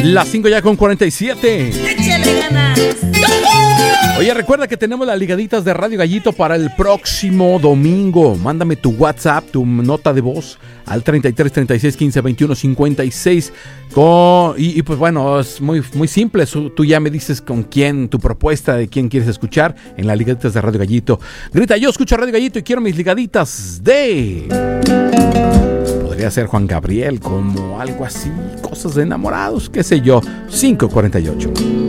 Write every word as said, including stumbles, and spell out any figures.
Las cinco ya con cuarenta y siete. Échale ganas. Oye, recuerda que tenemos las ligaditas de Radio Gallito para el próximo domingo. Mándame tu WhatsApp, tu nota de voz al treinta y tres, treinta y seis, quince, veintiuno, cincuenta y seis. Con, y, y pues bueno, es muy, muy simple. Tú ya me dices con quién, tu propuesta de quién quieres escuchar en las ligaditas de Radio Gallito. Grita, yo escucho Radio Gallito y quiero mis ligaditas de... Podría ser Juan Gabriel, como algo así, cosas de enamorados, qué sé yo. cinco cuarenta y ocho.